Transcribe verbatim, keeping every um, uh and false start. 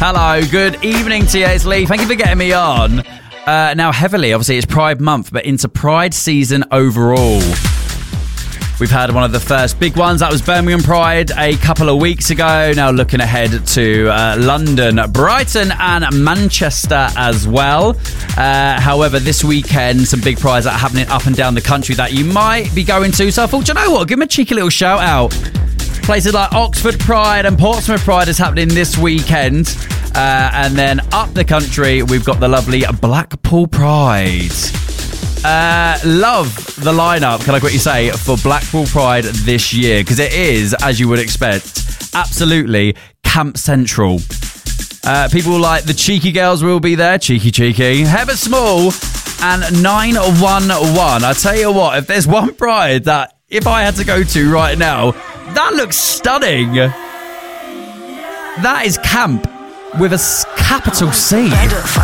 Hello, good evening to you. It's Lee. Thank you for getting me on. Uh, now, heavily, obviously, it's Pride Month, but into Pride season overall. We've had one of the first big ones. That was Birmingham Pride a couple of weeks ago. Now looking ahead to uh, London, Brighton and Manchester as well. Uh, however, this weekend, some big prides that are happening up and down the country that you might be going to. So I thought, you know what? Give them a cheeky little shout out. Places like Oxford Pride and Portsmouth Pride is happening this weekend. Uh, and then up the country, we've got the lovely Blackpool Pride. Uh, love the lineup, can I quickly say, for Blackpool Pride this year, because it is, as you would expect, absolutely Camp Central. Uh, people like the Cheeky Girls will be there, Cheeky Cheeky, Heather Small, and nine one one. I tell you what, if there's one Pride that, if I had to go to right now, that looks stunning. That is camp with a capital C.